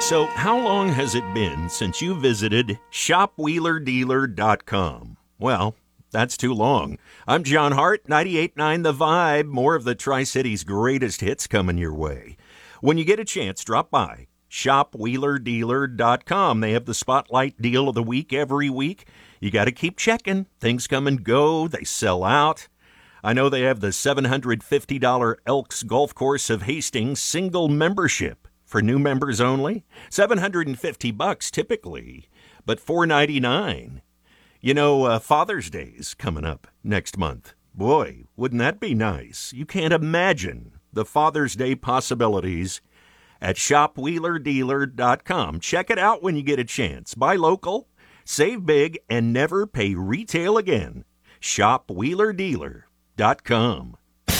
So, how long has it been since you visited shopwheelerdealer.com? Well, that's too long. I'm John Hart, 98.9 The Vibe. More of the Tri-Cities' greatest hits coming your way. When you get a chance, drop by shopwheelerdealer.com. They have the Spotlight Deal of the Week every week. You got to keep checking. Things come and go. They sell out. I know they have the $750 Elks Golf Course of Hastings single membership for new members only. $750 typically, but $499. You know, Father's Day's coming up next month. Boy, wouldn't that be nice? You can't imagine the Father's Day possibilities at shopwheelerdealer.com. Check it out when you get a chance. Buy local, save big, and never pay retail again. shopwheelerdealer.com.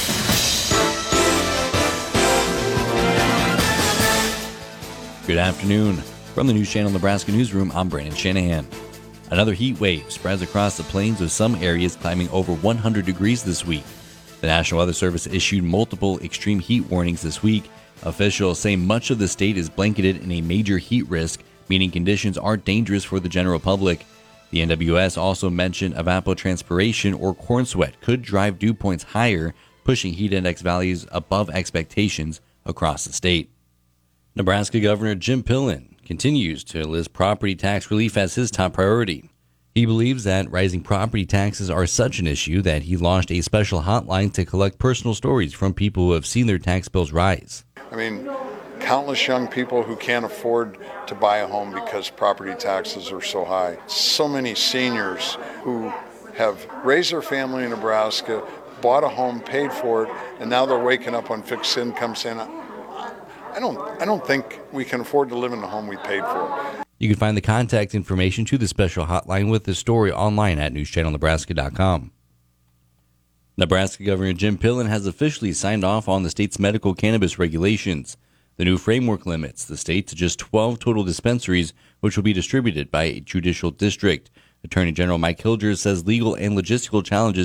Good afternoon. From the News Channel Nebraska Newsroom, I'm Brandon Shanahan. Another heat wave spreads across the plains with some areas climbing over 100 degrees this week. The National Weather Service issued multiple extreme heat warnings this week. Officials say much of the state is blanketed in a major heat risk, meaning conditions are dangerous for the general public. The NWS also mentioned evapotranspiration or corn sweat could drive dew points higher, pushing heat index values above expectations across the state. Nebraska Governor Jim Pillen continues to list property tax relief as his top priority. He believes that rising property taxes are such an issue that he launched a special hotline to collect personal stories from people who have seen their tax bills rise. I mean, countless young people who can't afford to buy a home because property taxes are so high. So many seniors who have raised their family in Nebraska, bought a home, paid for it, and now they're waking up on fixed income saying, I don't think we can afford to live in the home we paid for. You can find the contact information to the special hotline with the story online at newschannelnebraska.com. Nebraska Governor Jim Pillen has officially signed off on the state's medical cannabis regulations. The new framework limits the state to just 12 total dispensaries, which will be distributed by a judicial district. Attorney General Mike Hilgers says legal and logistical challenges